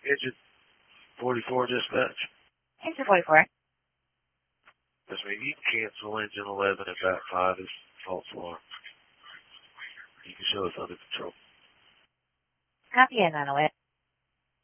Engine 44 dispatch. Engine 44. Yes, ma'am. You can cancel engine 11 at back 5 is false alarm. You can show us under control. Copy in, 908.